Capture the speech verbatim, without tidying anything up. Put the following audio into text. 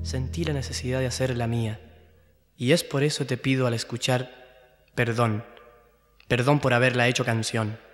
sentí la necesidad de hacerla mía, y es por eso te pido al escuchar perdón, perdón por haberla hecho canción.